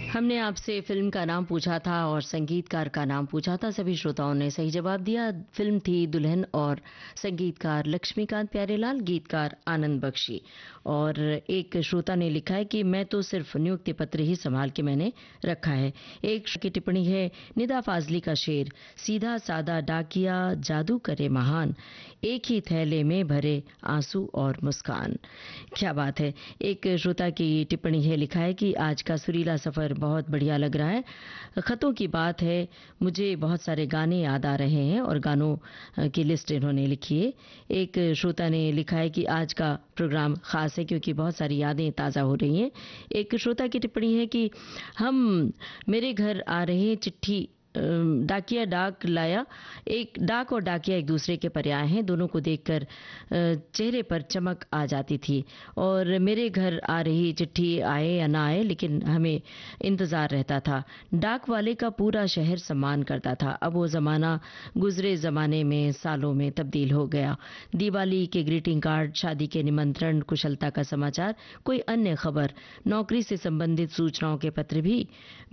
हमने आपसे फिल्म का नाम पूछा था और संगीतकार का नाम पूछा था। सभी श्रोताओं ने सही जवाब दिया। फिल्म थी दुल्हन और संगीतकार लक्ष्मीकांत प्यारेलाल, गीतकार आनंद बख्शी। और एक श्रोता ने लिखा है कि मैं तो सिर्फ नियुक्ति पत्र ही संभाल के मैंने रखा है। एक की टिप्पणी है निदा फाजली का शेर, सीधा सादा डाकिया जादू करे महान, एक ही थैले में भरे आंसू और मुस्कान। क्या बात है। एक श्रोता की टिप्पणी है, लिखा है कि आज का सुरीला सफर बहुत बढ़िया लग रहा है। खतों की बात है, मुझे बहुत सारे गाने याद आ रहे हैं और गानों की लिस्ट इन्होंने लिखी है। एक श्रोता ने लिखा है कि आज का प्रोग्राम खास है क्योंकि बहुत सारी यादें ताज़ा हो रही हैं। एक श्रोता की टिप्पणी है कि हम मेरे घर आ रहे हैं चिट्ठी, डाकिया डाक लाया, एक डाक और डाकिया एक दूसरे के पर्याय हैं, दोनों को देखकर चेहरे पर चमक आ जाती थी। और मेरे घर आ रही चिट्ठी आए या ना आए लेकिन हमें इंतज़ार रहता था। डाक वाले का पूरा शहर सम्मान करता था। अब वो ज़माना गुजरे ज़माने में सालों में तब्दील हो गया। दिवाली के ग्रीटिंग कार्ड, शादी के निमंत्रण, कुशलता का समाचार, कोई अन्य खबर, नौकरी से संबंधित सूचनाओं के पत्र भी,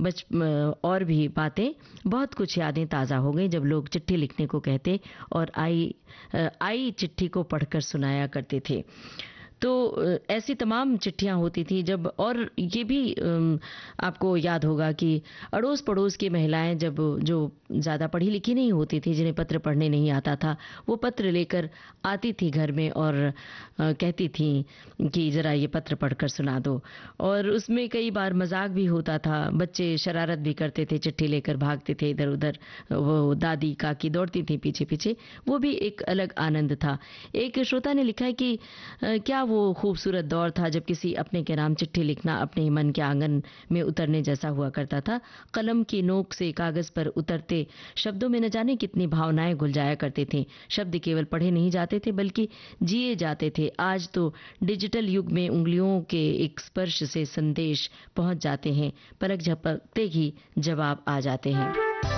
और भी बातें, बहुत कुछ यादें ताज़ा हो गई जब लोग चिट्ठी लिखने को कहते और आई चिट्ठी को पढ़कर सुनाया करते थे। तो ऐसी तमाम चिट्ठियां होती थी जब, और ये भी आपको याद होगा कि अड़ोस पड़ोस की महिलाएं जब, जो ज़्यादा पढ़ी लिखी नहीं होती थी, जिन्हें पत्र पढ़ने नहीं आता था, वो पत्र लेकर आती थी घर में और कहती थी कि ज़रा ये पत्र पढ़कर सुना दो। और उसमें कई बार मजाक भी होता था, बच्चे शरारत भी करते थे, चिट्ठी लेकर भागते थे इधर उधर, वो दादी काकी दौड़ती थी पीछे पीछे, वो भी एक अलग आनंद था। एक श्रोता ने लिखा है कि क्या वो खूबसूरत दौर था जब किसी अपने के नाम चिट्ठी लिखना अपने ही मन के आंगन में उतरने जैसा हुआ करता था। कलम की नोक से कागज पर उतरते शब्दों में न जाने कितनी भावनाएं घुल जाया करते थे। शब्द केवल पढ़े नहीं जाते थे बल्कि जिए जाते थे। आज तो डिजिटल युग में उंगलियों के एक स्पर्श से संदेश पहुंच जाते हैं, पलक झपकते ही जवाब आ जाते हैं,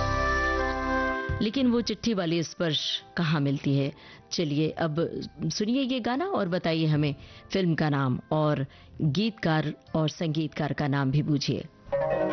लेकिन वो चिट्ठी वाली स्पर्श कहाँ मिलती है। चलिए अब सुनिए ये गाना और बताइए हमें फिल्म का नाम और गीतकार और संगीतकार का नाम भी पूछिए।